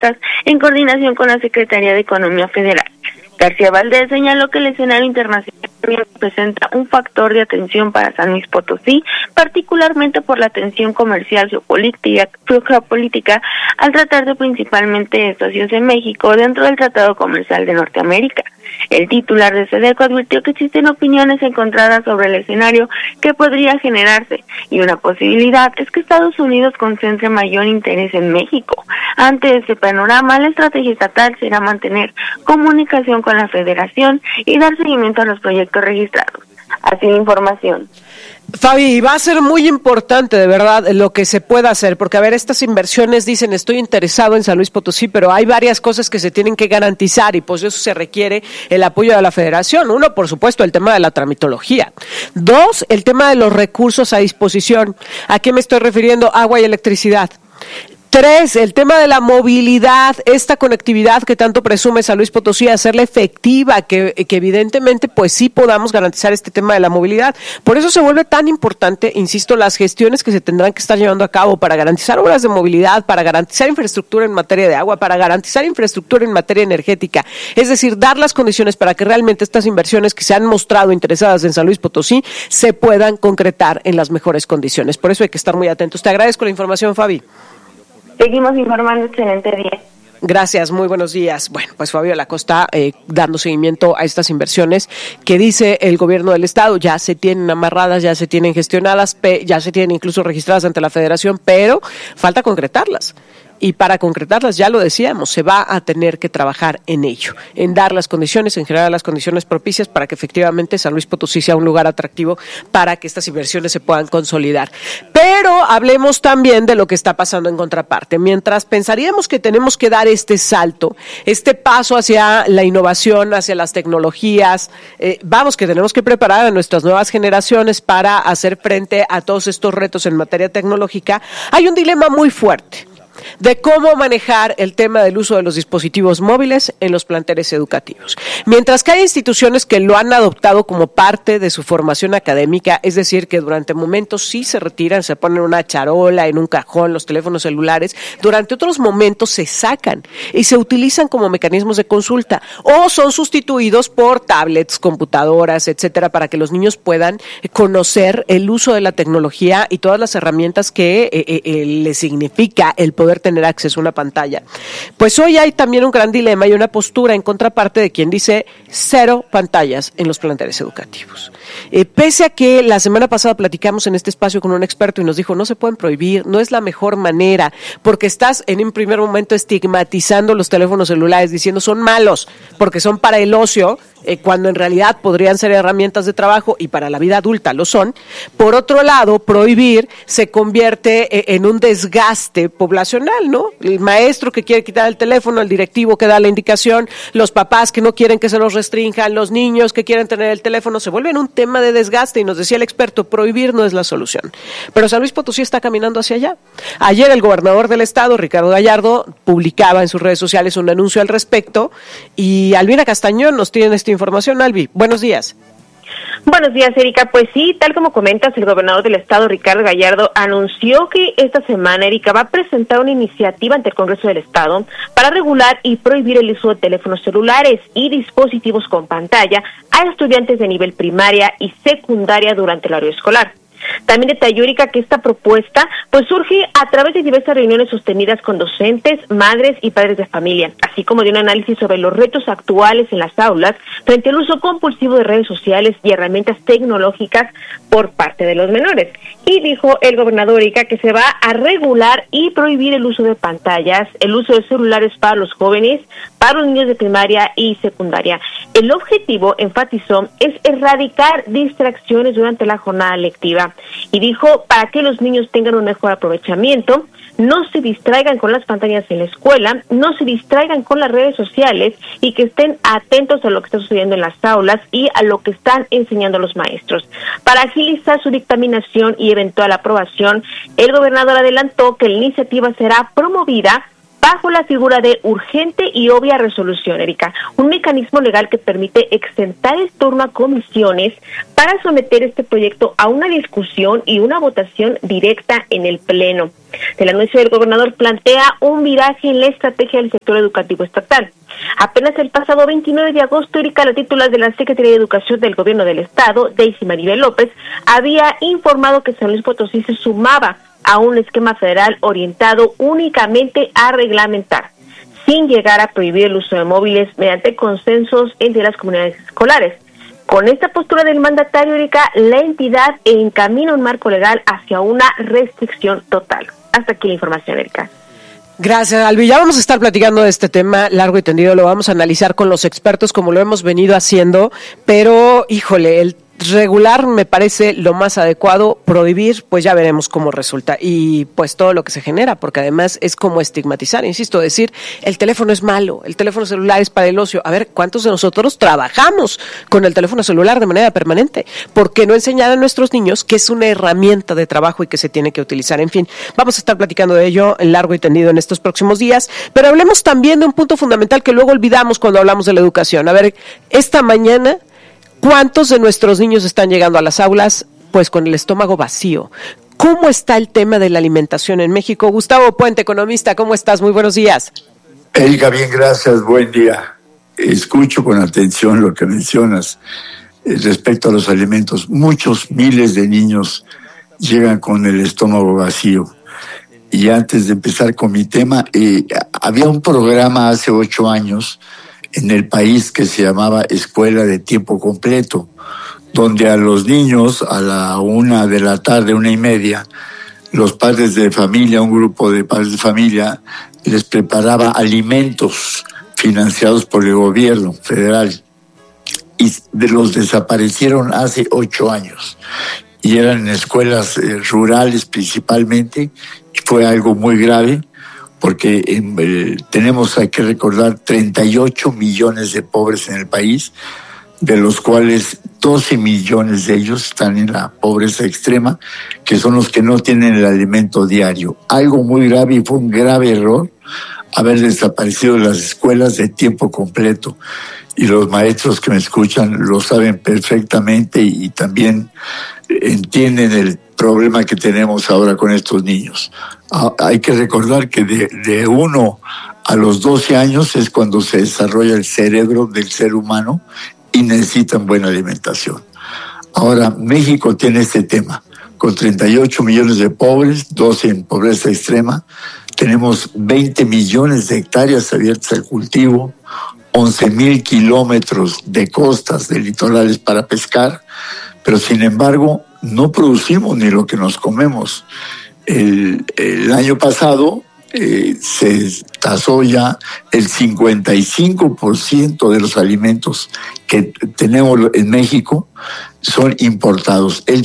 en coordinación con la Secretaría de Economía Federal. García Valdés señaló que el escenario internacional presenta un factor de atención para San Luis Potosí, particularmente por la tensión comercial geopolítica, al tratarse principalmente de socios de México dentro del Tratado Comercial de Norteamérica. El titular de SEDECO advirtió que existen opiniones encontradas sobre el escenario que podría generarse, y una posibilidad es que Estados Unidos concentre mayor interés en México. Ante este panorama, la estrategia estatal será mantener comunicación con la Federación y dar seguimiento a los proyectos registrados. Así la información. Fabi, va a ser muy importante de verdad lo que se pueda hacer, porque a ver, estas inversiones dicen estoy interesado en San Luis Potosí, pero hay varias cosas que se tienen que garantizar y pues eso se requiere el apoyo de la Federación. Uno, por supuesto, el tema de la tramitología. Dos, el tema de los recursos a disposición. ¿A qué me estoy refiriendo? Agua y electricidad. Tres, el tema de la movilidad, esta conectividad que tanto presume San Luis Potosí, hacerla efectiva, que evidentemente pues sí podamos garantizar este tema de la movilidad. Por eso se vuelve tan importante, insisto, las gestiones que se tendrán que estar llevando a cabo para garantizar obras de movilidad, para garantizar infraestructura en materia de agua, para garantizar infraestructura en materia energética. Es decir, dar las condiciones para que realmente estas inversiones que se han mostrado interesadas en San Luis Potosí se puedan concretar en las mejores condiciones. Por eso hay que estar muy atentos. Te agradezco la información, Fabi. Seguimos informando, excelente día. Gracias, muy buenos días. Bueno, pues Fabiola Costa dando seguimiento a estas inversiones que dice el gobierno del estado, ya se tienen amarradas, ya se tienen gestionadas, ya se tienen incluso registradas ante la Federación, pero falta concretarlas. Y para concretarlas, ya lo decíamos, se va a tener que trabajar en ello, en dar las condiciones, en generar las condiciones propicias para que efectivamente San Luis Potosí sea un lugar atractivo para que estas inversiones se puedan consolidar. Pero hablemos también de lo que está pasando en contraparte. Mientras pensaríamos que tenemos que dar este salto, este paso hacia la innovación, hacia las tecnologías, vamos, que tenemos que preparar a nuestras nuevas generaciones para hacer frente a todos estos retos en materia tecnológica, hay un dilema muy fuerte de cómo manejar el tema del uso de los dispositivos móviles en los planteles educativos. Mientras que hay instituciones que lo han adoptado como parte de su formación académica, es decir, que durante momentos sí se retiran, se ponen una charola, en un cajón, los teléfonos celulares, durante otros momentos se sacan y se utilizan como mecanismos de consulta o son sustituidos por tablets, computadoras, etcétera, para que los niños puedan conocer el uso de la tecnología y todas las herramientas que les significa el poder tener acceso a una pantalla. Pues hoy hay también un gran dilema y una postura en contraparte de quien dice 0 pantallas en los planteles educativos. Pese a que la semana pasada platicamos en este espacio con un experto y nos dijo no se pueden prohibir, no es la mejor manera, porque estás en un primer momento estigmatizando los teléfonos celulares diciendo son malos, porque son para el ocio, cuando en realidad podrían ser herramientas de trabajo y para la vida adulta lo son. Por otro lado, prohibir se convierte en un desgaste poblacional, ¿no? El maestro que quiere quitar el teléfono, el directivo que da la indicación, los papás que no quieren que se los restrinjan, los niños que quieren tener el teléfono, se vuelve en un tema de desgaste y nos decía el experto, prohibir no es la solución. Pero San Luis Potosí está caminando hacia allá. Ayer el gobernador del estado, Ricardo Gallardo, publicaba en sus redes sociales un anuncio al respecto y Albina Castañón nos tiene esta información. Albi, buenos días. Buenos días, Erika. Pues sí, tal como comentas, el gobernador del estado, Ricardo Gallardo, anunció que esta semana, Erika, va a presentar una iniciativa ante el Congreso del Estado para regular y prohibir el uso de teléfonos celulares y dispositivos con pantalla a estudiantes de nivel primaria y secundaria durante el horario escolar. También detalló, Erika, que esta propuesta pues surge a través de diversas reuniones sostenidas con docentes, madres y padres de familia, así como de un análisis sobre los retos actuales en las aulas frente al uso compulsivo de redes sociales y herramientas tecnológicas por parte de los menores. Y dijo el gobernador, Erika, que se va a regular y prohibir el uso de pantallas, el uso de celulares para los jóvenes, para los niños de primaria y secundaria. El objetivo, enfatizó, es erradicar distracciones durante la jornada lectiva. Y dijo, para que los niños tengan un mejor aprovechamiento, no se distraigan con las pantallas en la escuela, no se distraigan con las redes sociales y que estén atentos a lo que está sucediendo en las aulas y a lo que están enseñando los maestros. Para agilizar su dictaminación y eventual aprobación, el gobernador adelantó que la iniciativa será promovida bajo la figura de urgente y obvia resolución, Erika, un mecanismo legal que permite exentar el turno a comisiones para someter este proyecto a una discusión y una votación directa en el Pleno. El anuncio del gobernador plantea un viraje en la estrategia del sector educativo estatal. Apenas el pasado 29 de agosto, Erika, la titular de la Secretaría de Educación del Gobierno del Estado, Daisy Maribel López, había informado que San Luis Potosí se sumaba a un esquema federal orientado únicamente a reglamentar, sin llegar a prohibir el uso de móviles mediante consensos entre las comunidades escolares. Con esta postura del mandatario, Erika, la entidad encamina un marco legal hacia una restricción total. Hasta aquí la información, Erika. Gracias, Albi. Ya vamos a estar platicando de este tema largo y tendido, lo vamos a analizar con los expertos como lo hemos venido haciendo, pero, híjole, el regular me parece lo más adecuado. Prohibir, pues ya veremos cómo resulta y pues todo lo que se genera, porque además es como estigmatizar, insisto, decir el teléfono es malo, el teléfono celular es para el ocio. A ver, ¿cuántos de nosotros trabajamos con el teléfono celular de manera permanente? ¿Por qué no enseñar a nuestros niños que es una herramienta de trabajo y que se tiene que utilizar? En fin, vamos a estar platicando de ello en largo y tendido en estos próximos días, pero hablemos también de un punto fundamental que luego olvidamos cuando hablamos de la educación. A ver, esta mañana, ¿cuántos de nuestros niños están llegando a las aulas pues con el estómago vacío? ¿Cómo está el tema de la alimentación en México? Gustavo Puente, economista, ¿cómo estás? Muy buenos días. Erika, bien, gracias, buen día. Escucho con atención lo que mencionas respecto a los alimentos. Muchos miles de niños llegan con el estómago vacío. Y antes de empezar con mi tema, había un programa hace 8 años en el país que se llamaba Escuela de Tiempo Completo, donde a los niños a la 1 de la tarde, 1:30, los padres de familia, un grupo de padres de familia, les preparaba alimentos financiados por el gobierno federal y los desaparecieron hace 8 años. Y eran en escuelas rurales principalmente, y fue algo muy grave, porque hay que recordar 38 millones de pobres en el país, de los cuales 12 millones de ellos están en la pobreza extrema, que son los que no tienen el alimento diario. Algo muy grave, y fue un grave error haber desaparecido las escuelas de tiempo completo. Y los maestros que me escuchan lo saben perfectamente y también entienden el problema que tenemos ahora con estos niños. Hay que recordar que de 1 a los 12 años es cuando se desarrolla el cerebro del ser humano y necesitan buena alimentación. Ahora, México tiene este tema. Con 38 millones de pobres, 12 en pobreza extrema, tenemos 20 millones de hectáreas abiertas al cultivo, 11,000 kilómetros de costas, de litorales para pescar, pero sin embargo no producimos ni lo que nos comemos. El año pasado se tasó ya el 55% de los alimentos que tenemos en México son importados, el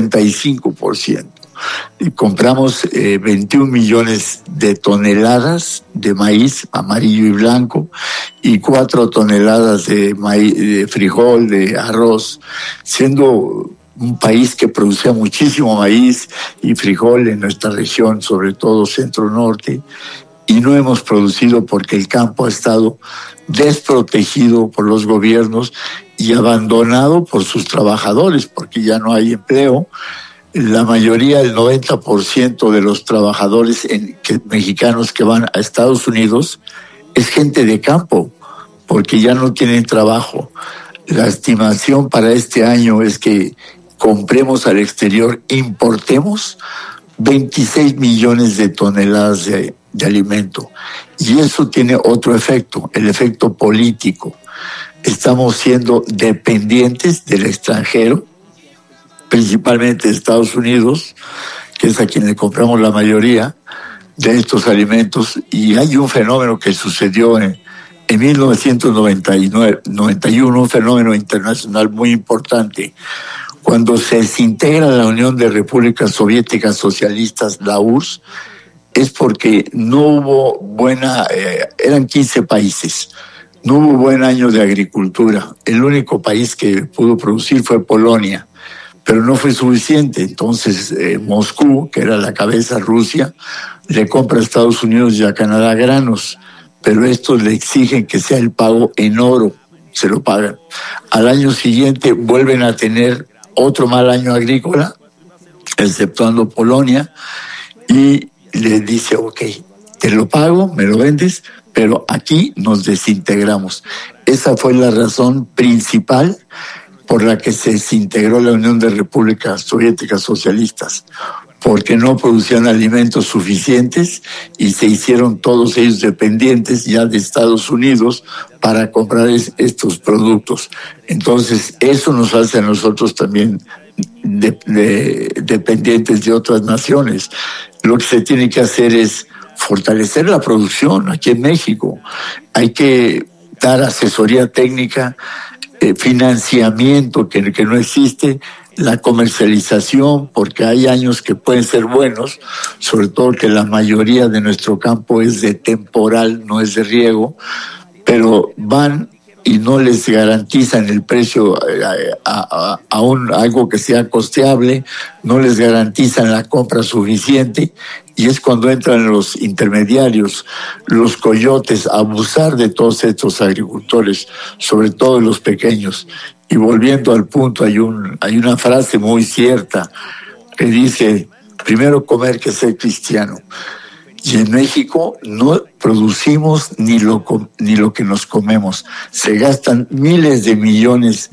55%. Y compramos 21 millones de toneladas de maíz amarillo y blanco y 4 toneladas de maíz, de frijol, de arroz, siendo un país que producía muchísimo maíz y frijol en nuestra región, sobre todo centro-norte, y no hemos producido porque el campo ha estado desprotegido por los gobiernos y abandonado por sus trabajadores, porque ya no hay empleo. La mayoría, el 90% de los trabajadores mexicanos que van a Estados Unidos es gente de campo, porque ya no tienen trabajo. La estimación para este año es que compremos al exterior, importemos 26 millones de toneladas de alimento. Y eso tiene otro efecto, el efecto político. Estamos siendo dependientes del extranjero, principalmente de Estados Unidos, que es a quien le compramos la mayoría de estos alimentos. Y hay un fenómeno que sucedió en 1991, un fenómeno internacional muy importante. Cuando se desintegra la Unión de Repúblicas Soviéticas Socialistas, la URSS, es porque no hubo eran 15 países, no hubo buen año de agricultura. El único país que pudo producir fue Polonia, pero no fue suficiente. Entonces Moscú, que era la cabeza Rusia, le compra a Estados Unidos y a Canadá granos, pero estos le exigen que sea el pago en oro, se lo pagan. Al año siguiente vuelven a tener otro mal año agrícola, exceptuando Polonia, y le dice, ok, te lo pago, me lo vendes, pero aquí nos desintegramos. Esa fue la razón principal por la que se desintegró la Unión de Repúblicas Soviéticas Socialistas, porque no producían alimentos suficientes y se hicieron todos ellos dependientes ya de Estados Unidos para comprar estos productos. Entonces, eso nos hace a nosotros también dependientes de otras naciones. Lo que se tiene que hacer es fortalecer la producción aquí en México. Hay que dar asesoría técnica, financiamiento que no existe, la comercialización, porque hay años que pueden ser buenos, sobre todo que la mayoría de nuestro campo es de temporal, no es de riego, pero van y no les garantizan el precio a algo que sea costeable, no les garantizan la compra suficiente, y es cuando entran los intermediarios, los coyotes, a abusar de todos estos agricultores, sobre todo los pequeños. Y volviendo al punto, hay una frase muy cierta que dice, primero comer que ser cristiano. Y en México no producimos ni lo que nos comemos. Se gastan miles de millones,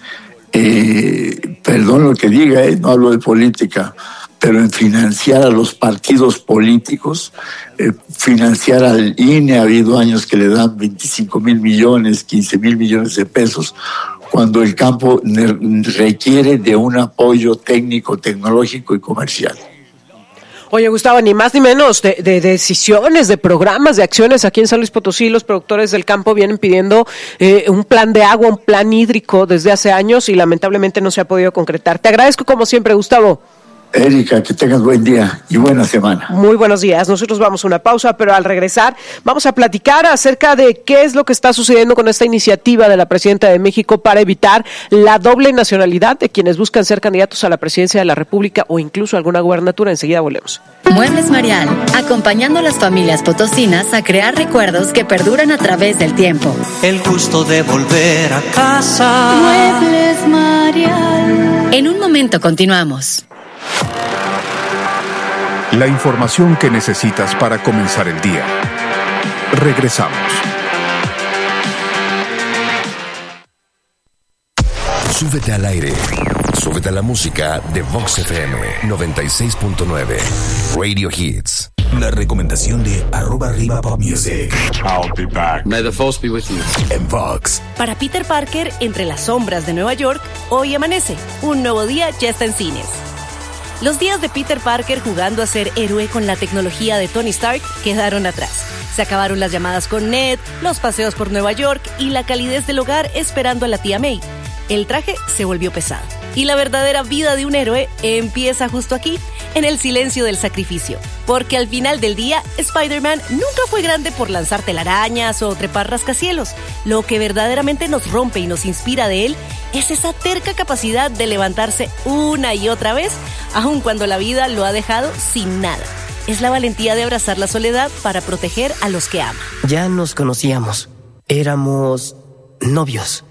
perdón lo que diga, no hablo de política, pero en financiar a los partidos políticos, financiar al INE. Ha habido años que le dan 25,000 millones, 15,000 millones de pesos, cuando el campo requiere de un apoyo técnico, tecnológico y comercial. Oye, Gustavo, ni más ni menos de decisiones, de programas, de acciones. Aquí en San Luis Potosí los productores del campo vienen pidiendo un plan de agua, un plan hídrico desde hace años y lamentablemente no se ha podido concretar. Te agradezco como siempre, Gustavo. Erika, que tengas buen día y buena semana. Muy buenos días. Nosotros vamos a una pausa, pero al regresar vamos a platicar acerca de qué es lo que está sucediendo con esta iniciativa de la Presidenta de México para evitar la doble nacionalidad de quienes buscan ser candidatos a la presidencia de la República o incluso alguna gubernatura. Enseguida volvemos. Muebles Marial, acompañando a las familias potosinas a crear recuerdos que perduran a través del tiempo. El gusto de volver a casa. Muebles Marial. En un momento continuamos. La información que necesitas para comenzar el día. Regresamos. Súbete al aire. Súbete a la música de Vox FM 96.9. Radio Hits. La recomendación de @RivaPopMusic. I'll be back. May the force be with you. En Vox. Para Peter Parker, entre las sombras de Nueva York, hoy amanece. Un nuevo día ya está en cines. Los días de Peter Parker jugando a ser héroe con la tecnología de Tony Stark quedaron atrás. Se acabaron las llamadas con Ned, los paseos por Nueva York y la calidez del hogar esperando a la tía May. El traje se volvió pesado. Y la verdadera vida de un héroe empieza justo aquí, en el silencio del sacrificio. Porque al final del día, Spider-Man nunca fue grande por lanzar telarañas o trepar rascacielos. Lo que verdaderamente nos rompe y nos inspira de él es esa terca capacidad de levantarse una y otra vez, aun cuando la vida lo ha dejado sin nada. Es la valentía de abrazar la soledad para proteger a los que ama. Ya nos conocíamos. Éramos novios.